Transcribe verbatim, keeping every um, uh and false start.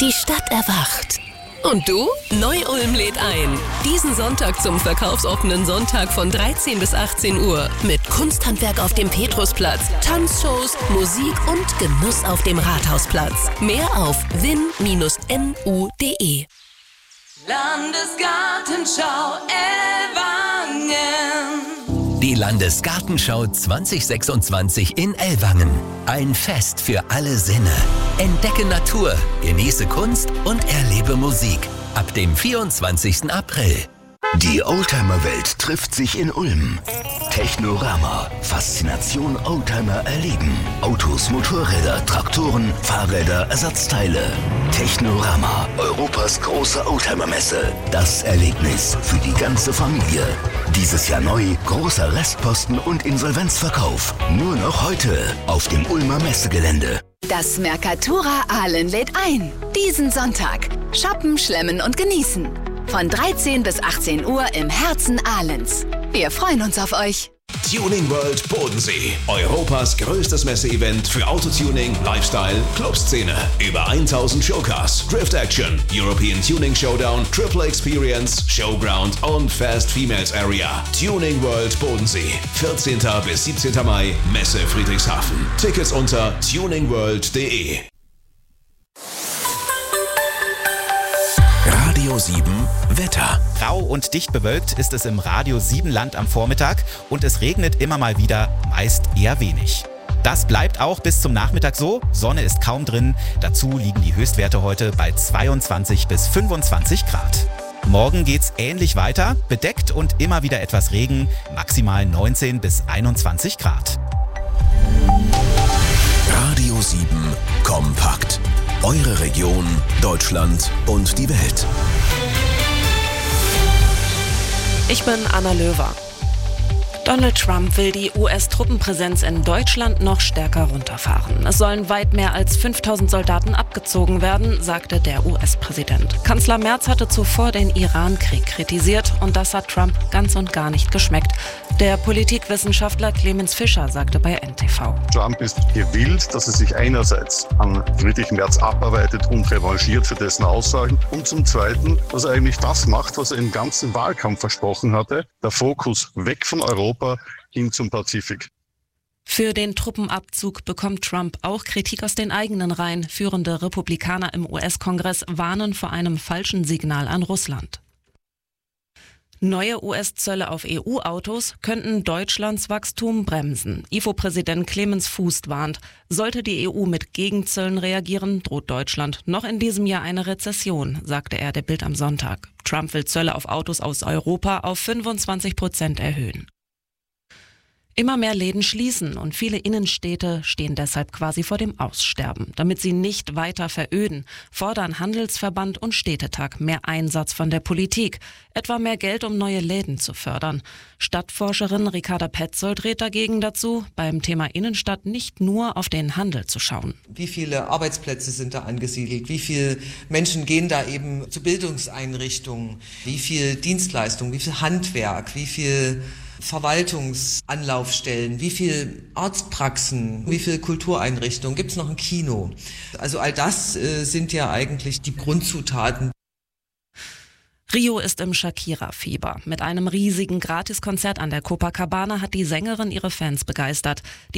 Die Stadt erwacht. Und du? Neu-Ulm lädt ein. Diesen Sonntag zum verkaufsoffenen Sonntag von dreizehn bis achtzehn Uhr. Mit Kunsthandwerk auf dem Petrusplatz, Tanzshows, Musik und Genuss auf dem Rathausplatz. Mehr auf win Bindestrich n u punkt d e. Landesgartenschau Ellwangen. Die Landesgartenschau zwanzig sechsundzwanzig in Ellwangen. Ein Fest für alle Sinne. Entdecke Natur, genieße Kunst und erlebe Musik. Ab dem vierundzwanzigsten April. Die Oldtimer-Welt trifft sich in Ulm. Technorama. Faszination Oldtimer erleben. Autos, Motorräder, Traktoren, Fahrräder, Ersatzteile. Technorama. Europas große Oldtimer-Messe. Das Erlebnis für die ganze Familie. Dieses Jahr neu, großer Restposten und Insolvenzverkauf. Nur noch heute auf dem Ulmer Messegelände. Das Mercatura Aalen lädt ein. Diesen Sonntag. Shoppen, schlemmen und genießen. Von dreizehn bis achtzehn Uhr im Herzen Ahlens. Wir freuen uns auf euch. Tuning World Bodensee. Europas größtes Messeevent für Autotuning, Lifestyle, Clubszene. Über tausend Showcars, Drift Action, European Tuning Showdown, Triple Experience, Showground und Fast Females Area. Tuning World Bodensee. vierzehnten bis siebzehnten Mai, Messe Friedrichshafen. Tickets unter tuningworld punkt d e. Radio sieben Wetter. Grau und dicht bewölkt ist es im Radio sieben Land am Vormittag und es regnet immer mal wieder, meist eher wenig. Das bleibt auch bis zum Nachmittag so. Sonne ist kaum drin. Dazu liegen die Höchstwerte heute bei zweiundzwanzig bis fünfundzwanzig Grad. Morgen geht's ähnlich weiter, bedeckt und immer wieder etwas Regen, maximal neunzehn bis einundzwanzig Grad. Radio sieben Kompakt. Eure Region, Deutschland und die Welt. Ich bin Anna Löwer. Donald Trump will die U S-Truppenpräsenz in Deutschland noch stärker runterfahren. Es sollen weit mehr als fünftausend Soldaten abgezogen werden, sagte der U S-Präsident. Kanzler Merz hatte zuvor den Iran-Krieg kritisiert und das hat Trump ganz und gar nicht geschmeckt. Der Politikwissenschaftler Clemens Fischer sagte bei N T V. Trump ist gewillt, dass er sich einerseits an Friedrich Merz abarbeitet und revanchiert für dessen Aussagen und zum Zweiten, dass er eigentlich das macht, was er im ganzen Wahlkampf versprochen hatte, der Fokus weg von Europa hin zum Pazifik. Für den Truppenabzug bekommt Trump auch Kritik aus den eigenen Reihen. Führende Republikaner im U S-Kongress warnen vor einem falschen Signal an Russland. Neue U S-Zölle auf E U-Autos könnten Deutschlands Wachstum bremsen. I F O-Präsident Clemens Fuß warnt, sollte die E U mit Gegenzöllen reagieren, droht Deutschland noch in diesem Jahr eine Rezession, sagte er der Bild am Sonntag. Trump will Zölle auf Autos aus Europa auf fünfundzwanzig Prozent erhöhen. Immer mehr Läden schließen und viele Innenstädte stehen deshalb quasi vor dem Aussterben. Damit sie nicht weiter veröden, fordern Handelsverband und Städtetag mehr Einsatz von der Politik, etwa mehr Geld, um neue Läden zu fördern. Stadtforscherin Ricarda Petzold rät dagegen dazu, beim Thema Innenstadt nicht nur auf den Handel zu schauen. Wie viele Arbeitsplätze sind da angesiedelt? Wie viele Menschen gehen da eben zu Bildungseinrichtungen? Wie viel Dienstleistung? Wie viel Handwerk? Wie viel Verwaltungsanlaufstellen, wie viel Arztpraxen, wie viel Kultureinrichtungen, gibt es noch ein Kino? Also all das äh, sind ja eigentlich die Grundzutaten. Rio ist im Shakira-Fieber. Mit einem riesigen Gratiskonzert an der Copacabana hat die Sängerin ihre Fans begeistert. Die